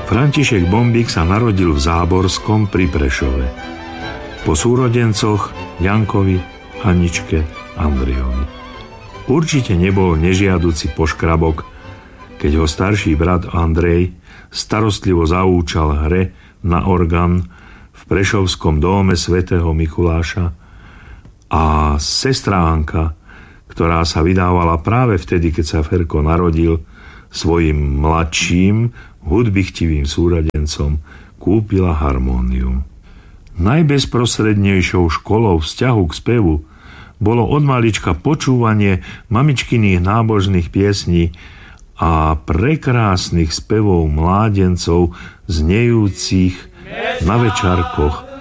František Bombík sa narodil v Záborskom pri Prešove. Po súrodencoch Jankovi, Aničke, Andrejovi. Určite nebol nežiaduci poškrabok, keď ho starší brat Andrej starostlivo zaúčal hre na orgán v prešovskom dóme svätého Mikuláša a sestra Anka, ktorá sa vydávala práve vtedy, keď sa Ferko narodil, svojim mladším, hudbychtivým súradencom kúpila harmónium. Najbezprostrednejšou školou vzťahu k spevu bolo od malička počúvanie mamičkyných nábožných piesní a prekrásnych spevov mládencov znejúcich na večarkoch